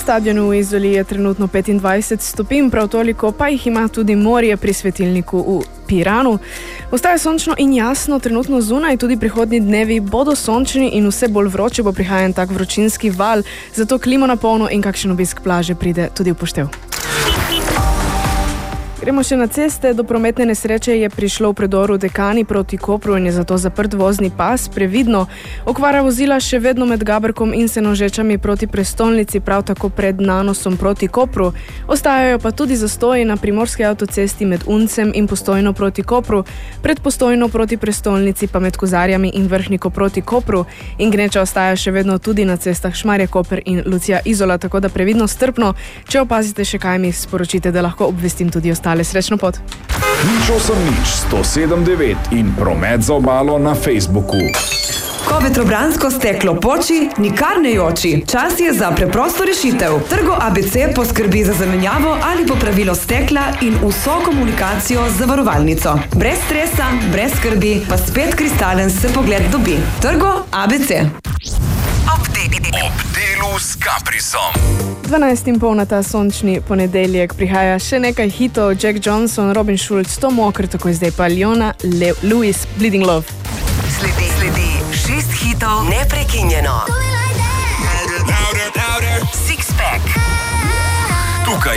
stadionu v Izoli je trenutno 25 stopinj, prav toliko pa jih ima tudi morje pri svetilniku v Piranu. Ostaja sončno in jasno trenutno zunaj, tudi prihodnji dnevi bodo sončni in vse bolj vroče bo prihajen tak vročinski val, zato klimo na polno in kakšen obisk plaže pride tudi v poštev. Gremo še na ceste. Do prometne nesreče je prišlo v predoru Dekani proti Kopru in je zato zaprt vozni pas. Previdno. Okvara vozila še vedno med Gaberkom in Senožečami proti prestolnici, prav tako pred Nanosom proti Kopru. Ostajajo pa tudi zastoji na primorski avtocesti med Uncem in Postojno proti Kopru, pred Postojno proti prestolnici pa med Kozarjami in Vrhniko proti Kopru. In gneča ostaja še vedno tudi na cestah Šmarje Koper in Lucija Izola, tako da previdno strpno. Če opazite še kaj, mi sporočite, da lahko obvestim tudi ostale. Srečno pot. Nič 107.9 in promet za obalo na Facebooku. Ko vetrobransko steklo poči, nikar ne joči. Čas je za preprosto rešitev. Trgo ABC poskrbi za zamenjavo ali popravilo stekla in vso komunikacijo z zavarovalnico. Brez stresa, brez skrbi, pa spet kristalen se pogled dobi. Trgo ABC. Ob delu s Caprisom. 12:30 na ta sončni ponedeljek prihaja še nekaj hitov. Jack Johnson, Robin Schulz, Tom Walker, tako je zdaj pa Leona Lewis, Bleeding Love. Sledi 6 hitov neprekinjeno. Six Pack. Tukaj